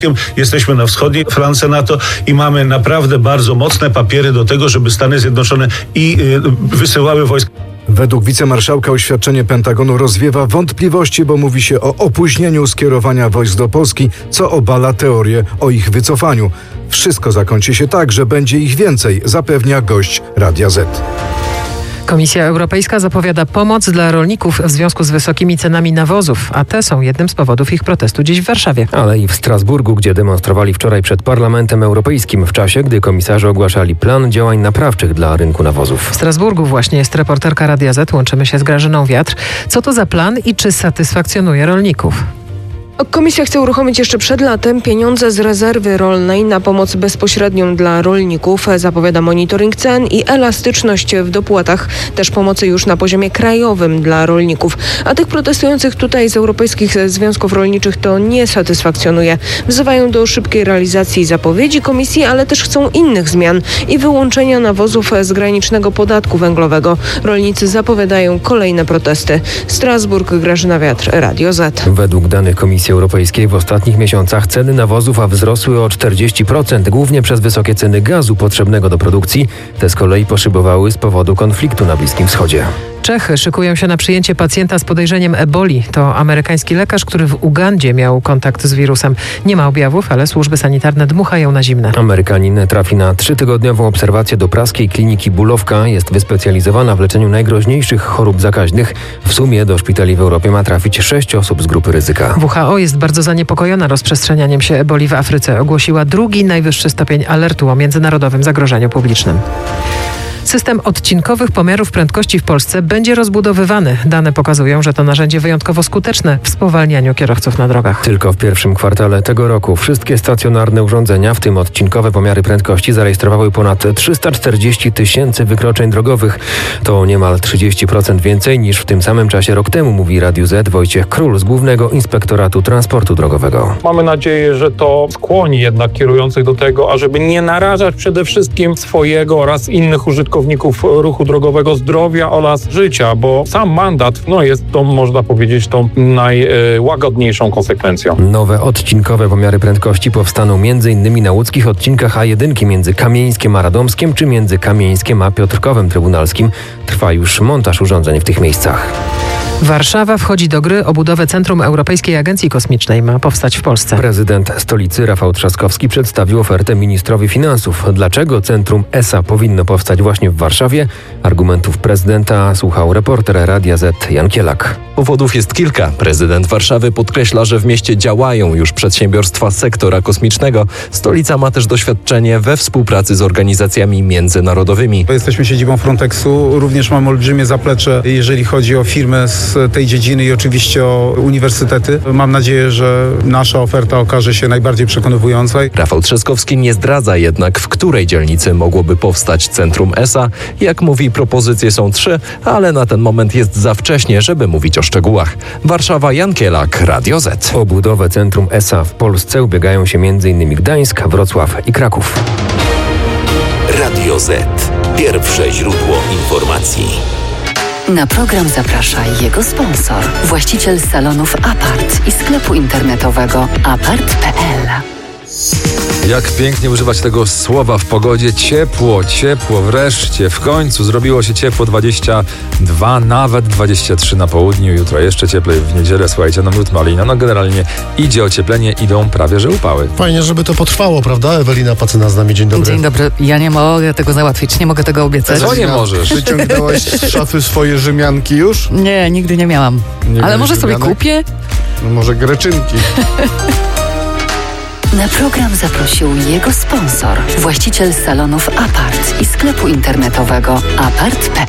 Jesteśmy na wschodniej flance NATO i mamy naprawdę bardzo mocne papiery do tego, żeby Stany Zjednoczone wysyłały wojska. Według wicemarszałka oświadczenie Pentagonu rozwiewa wątpliwości, bo mówi się o opóźnieniu skierowania wojsk do Polski, co obala teorię o ich wycofaniu. Wszystko zakończy się tak, że będzie ich więcej, zapewnia gość Radia Z. Komisja Europejska zapowiada pomoc dla rolników w związku z wysokimi cenami nawozów, a te są jednym z powodów ich protestu dziś w Warszawie. Ale i w Strasburgu, gdzie demonstrowali wczoraj przed Parlamentem Europejskim w czasie, gdy komisarze ogłaszali plan działań naprawczych dla rynku nawozów. W Strasburgu właśnie jest reporterka Radia Z. Łączymy się z Grażyną Wiatr. Co to za plan i czy satysfakcjonuje rolników? Komisja chce uruchomić jeszcze przed latem pieniądze z rezerwy rolnej na pomoc bezpośrednią dla rolników. Zapowiada monitoring cen i elastyczność w dopłatach. Też pomocy już na poziomie krajowym dla rolników. A tych protestujących tutaj z europejskich związków rolniczych to nie satysfakcjonuje. Wzywają do szybkiej realizacji zapowiedzi komisji, ale też chcą innych zmian i wyłączenia nawozów z granicznego podatku węglowego. Rolnicy zapowiadają kolejne protesty. Strasburg, Grażyna Wiatr, Radio Z. Według danych Komisji Europejskiej w ostatnich miesiącach ceny nawozów wzrosły o 40%, głównie przez wysokie ceny gazu potrzebnego do produkcji. Te z kolei poszybowały z powodu konfliktu na Bliskim Wschodzie. Czechy szykują się na przyjęcie pacjenta z podejrzeniem eboli. To amerykański lekarz, który w Ugandzie miał kontakt z wirusem. Nie ma objawów, ale służby sanitarne dmuchają na zimne. Amerykanin trafi na 3-tygodniową obserwację do praskiej kliniki Bulowka. Jest wyspecjalizowana w leczeniu najgroźniejszych chorób zakaźnych. W sumie do szpitali w Europie ma trafić 6 osób z grupy ryzyka. WHO jest bardzo zaniepokojona rozprzestrzenianiem się eboli w Afryce. Ogłosiła drugi najwyższy stopień alertu o międzynarodowym zagrożeniu publicznym. System odcinkowych pomiarów prędkości w Polsce będzie rozbudowywany. Dane pokazują, że to narzędzie wyjątkowo skuteczne w spowalnianiu kierowców na drogach. Tylko w pierwszym kwartale tego roku wszystkie stacjonarne urządzenia, w tym odcinkowe pomiary prędkości, zarejestrowały ponad 340 000 wykroczeń drogowych. To niemal 30% więcej niż w tym samym czasie rok temu, mówi Radiu Z Wojciech Król z Głównego Inspektoratu Transportu Drogowego. Mamy nadzieję, że to skłoni jednak kierujących do tego, ażeby nie narażać przede wszystkim swojego oraz innych użytkowników ruchu drogowego zdrowia oraz życia, bo sam mandat jest to, można powiedzieć, tą najłagodniejszą konsekwencją. Nowe odcinkowe pomiary prędkości powstaną m.in. na łódzkich odcinkach A1 między Kamieńskiem a Radomskiem czy między Kamieńskiem a Piotrkowem Trybunalskim. Trwa już montaż urządzeń w tych miejscach. Warszawa wchodzi do gry o budowę Centrum Europejskiej Agencji Kosmicznej. Ma powstać w Polsce. Prezydent stolicy Rafał Trzaskowski przedstawił ofertę ministrowi finansów. Dlaczego Centrum ESA powinno powstać właśnie w Warszawie? Argumentów prezydenta słuchał reporter Radia Z Jan Kielak. Powodów jest kilka. Prezydent Warszawy podkreśla, że w mieście działają już przedsiębiorstwa sektora kosmicznego. Stolica ma też doświadczenie we współpracy z organizacjami międzynarodowymi. Jesteśmy siedzibą Frontexu, również mamy olbrzymie zaplecze, jeżeli chodzi o firmy z tej dziedziny i oczywiście o uniwersytety. Mam nadzieję, że nasza oferta okaże się najbardziej przekonywująca. Rafał Trzaskowski nie zdradza jednak, w której dzielnicy mogłoby powstać Centrum ESA. Jak mówi, propozycje są 3, ale na ten moment jest za wcześnie, żeby mówić o szczegółach. Warszawa, Jan Kielak, Radio Z. O budowę Centrum ESA w Polsce ubiegają się m.in. Gdańsk, Wrocław i Kraków. Radio Z. Pierwsze źródło informacji. Na program zaprasza jego sponsor, właściciel salonów Apart i sklepu internetowego apart.pl. Jak pięknie używać tego słowa w pogodzie. Ciepło, wreszcie, w końcu zrobiło się ciepło, 22, nawet 23 na południu, jutro jeszcze cieplej, w niedzielę, słuchajcie, miód malina, generalnie idzie ocieplenie, idą prawie że upały. Fajnie, żeby to potrwało, prawda? Ewelina Pacyna z nami, dzień dobry. Dzień dobry, ja nie mogę tego załatwić, nie mogę tego obiecać. Co nie możesz? Wyciągnęłaś z szafy swoje Rzymianki już? Nie, nigdy nie miałam. Ale może sobie kupię? No może greczynki. Na program zaprosił jego sponsor, właściciel salonów Apart i sklepu internetowego apart.pl.